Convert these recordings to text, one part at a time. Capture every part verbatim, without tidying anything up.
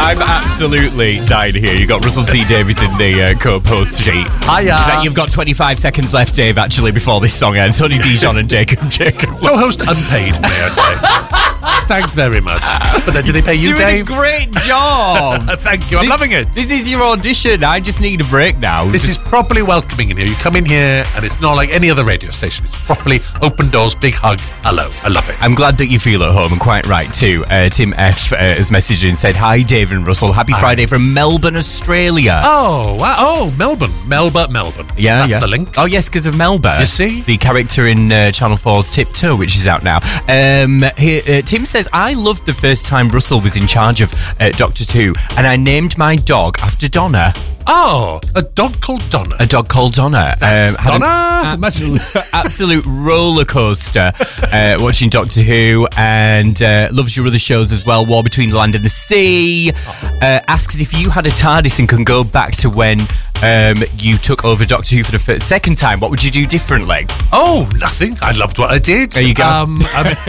I'm absolutely dying here. You've got Russell T Davies in the uh, co-post sheet. Hiya. Is that you've got twenty-five seconds left, Dave, actually, before this song ends. Tony Dijon and Jacob Jacob. Co-host unpaid, may I say. Thanks very much. But then, do they pay you, Doing Dave? a great job. Thank you. I'm This- loving it. This is your audition. I just need a break now. This is properly welcoming in here. You come in here and it's not like any other radio station. It's properly open doors, big hug. Hello. I love it. I'm glad that you feel at home, and quite right too. Uh, Tim F uh, has messaged and said, "Hi, Dave and Russell. Happy Hi. Friday from Melbourne, Australia." Oh, wow. Oh, Melbourne. Melba, Melbourne. Yeah, That's yeah. the link. Oh, yes, because of Melba. You see? The character in uh, Channel four's Tiptoe, which is out now. Um, he, uh, Tim says, I loved the first time Russell was in charge of uh, Doctor Who, and I named my dog after Donna. Oh, a dog called Donna. A dog called Donna. That's had an Donna. absolute, absolute roller coaster uh, watching Doctor Who, and uh, loves your other shows as well. War Between the Land and the Sea. Uh, asks if you had a TARDIS and can go back to when um, you took over Doctor Who for the first, second time. What would you do differently? Oh, nothing. I loved what I did. There you go. Um, I, mean,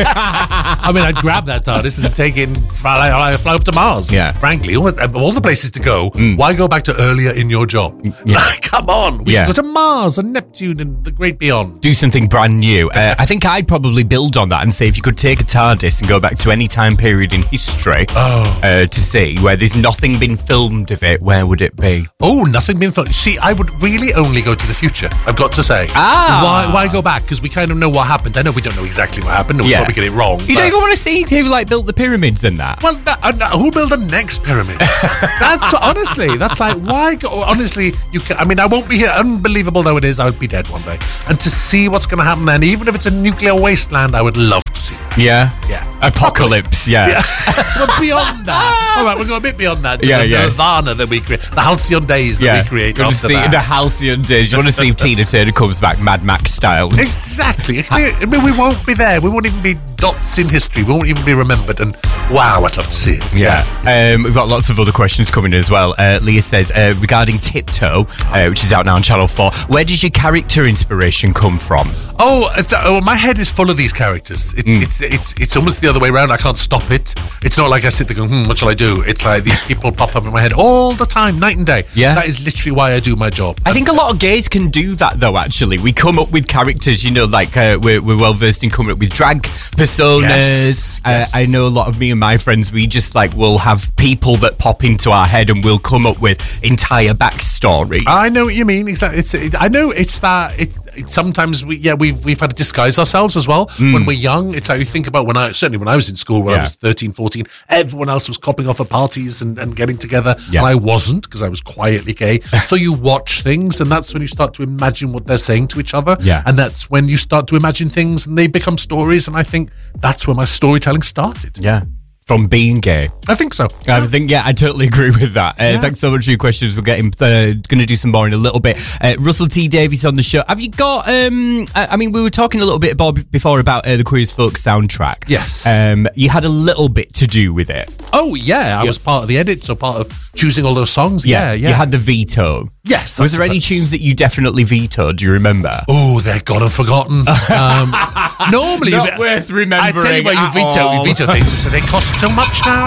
I mean, I'd grab that TARDIS and take it and fly, fly off to Mars. Yeah. Frankly, all, of all the places to go, Mm. why go back to earlier in your job? Yeah. Come on. We Yeah. can go to Mars and Neptune and the great beyond. Do something brand new. Uh, I think I'd probably build on that and say if you could take a TARDIS and go back to any time period in history Oh. uh, to see where there's nothing been filmed of it, where would it be? Oh, nothing been fun. See, I would really only go to the future, I've got to say. Ah. Why, why go back? Because we kind of know what happened. I know we don't know exactly what happened. We Yeah. probably get it wrong. You but- don't even want to see who like built the pyramids and that. Well, no, uh, no, who'll build the next pyramids? That's honestly, that's like why? Go, honestly, you can. I mean, I won't be here. Unbelievable though it is, I would be dead one day. And to see what's going to happen then, even if it's a nuclear wasteland, I would love to see that. Yeah, Yeah. Apocalypse. Yeah, Yeah. But beyond that, all right, we'll go a bit beyond that. To Yeah, the yeah. Nirvana that we create, the halcyon days that yeah. we create You want to after see that. the halcyon days. You want to see if Tina Turner comes back, Mad Max style. Exactly. I mean, we won't be there. We won't even be dots in history. We won't even be remembered. And wow, I'd love to see it. Yeah. Um, we've got lots of other questions coming in as well. Uh, Leah says, uh, regarding Tiptoe, uh, which is out now on Channel four, where does your character inspiration come from? Oh, it's- oh, my head is full of these characters. It, Mm. It's it's it's almost the other way around. I can't stop it. It's not like I sit there going, hmm, what shall I do? It's like these people pop up in my head all the time, night and day. Yeah. That is literally why I do my job. I think a lot of gays can do that, though, actually. We come up with characters, you know, like uh, we're, we're well versed in coming up with drag personas. Yes, Uh, yes. I know a lot of me and my friends, we just like will have people that pop into our head and we'll come up with entire backstories. I know what you mean. Exactly. It's. It, I know it's that. It, it. Sometimes we. Yeah. We've we've had to disguise ourselves as well when we're young. It's like you think about when I certainly when I was in school when Mm. Yeah. I was thirteen, fourteen. Everyone else was copping off at parties and, and getting together, Yeah. and I wasn't because I was quietly gay. So you watch things, and that's when you start to imagine what they're saying to each other. Yeah. And that's when you start to imagine things, and they become stories. And I think that's where my storytelling started. Yeah. From being gay. I think so. I think, yeah, I totally agree with that. Uh, Thanks so much for your questions. We're getting uh, going to do some more in a little bit. Uh, Russell T Davies on the show. Have you got? Um, I, I mean, we were talking a little bit about, before about uh, the Queer as Folk soundtrack. Yes. Um, you had a little bit to do with it. Oh yeah, I was part of the edit, so part of choosing all those songs. Yeah, yeah. You had the veto. Yes. Was there that's- any tunes that you definitely vetoed? Do you remember? Oh, they're gone and forgotten. Um, normally, Not you- worth I remembering tell you what, you at veto, all. you veto things. So they cost so much now.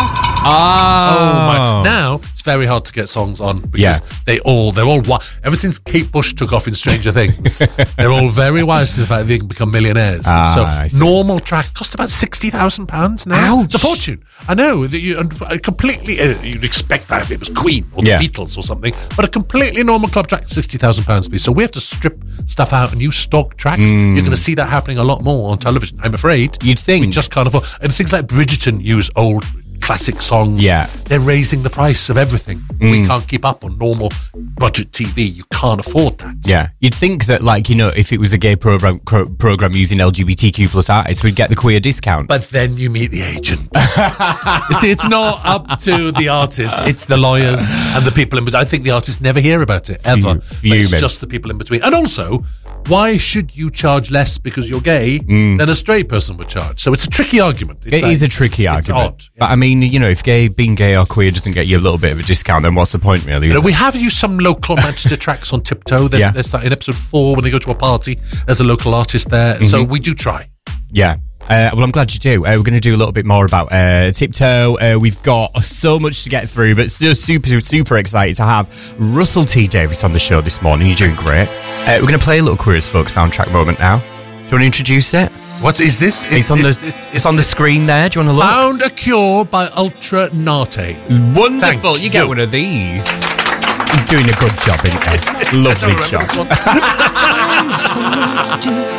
Ah. Oh my! Now it's very hard to get songs on because Yeah. they all they're all wi- ever since Kate Bush took off in Stranger Things, they're all very wise to the fact that they can become millionaires. Ah, I see. so normal track cost about sixty thousand pounds now. Ouch. It's a fortune. I know that you and uh, completely uh, you'd expect that if it was Queen or Yeah. the Beatles or something, but a completely normal club track sixty thousand pounds please. So we have to strip stuff out and use stock tracks. You're going to see that happening a lot more on television. I'm afraid. You'd think. We just can't afford. And things like Bridgerton use old classic songs. Yeah. They're raising the price of everything. We can't keep up on normal budget T V. You can't afford that. Yeah, you'd think that, like, you know, if it was a gay program cro- program using L G B T Q plus artists, we'd get the queer discount. But then you meet the agent. You see, it's not up to the artists, it's the lawyers and the people in between. I think the artists never hear about it, ever. But Fuming. it's just the people in between. And also, why should you charge less because you're gay than a straight person would charge? So it's a tricky argument. It's It like- is a tricky it's- it's argument. odd. But I mean, you know, if gay, being gay or queer doesn't get you a little bit of a discount, then what's the point, really? You know, is we it? have used some local Manchester tracks on Tiptoe. There's, Yeah. there's that in episode four when they go to a party. There's a local artist there, so we do try. Yeah. Uh, well, I'm glad you do. Uh, we're going to do a little bit more about uh, Tiptoe. Uh, we've got so much to get through, but so super, super excited to have Russell T Davies on the show this morning. You're doing great. Uh, we're going to play a little Queer as Folk soundtrack moment now. Do you want to introduce it? What is this? Is, it's on is, the is, is, it's on the screen there. Do you want to look? Found a Cure by Ultra Nate. Wonderful. Thank you get you. one of these. He's doing a good job, isn't he? Lovely job.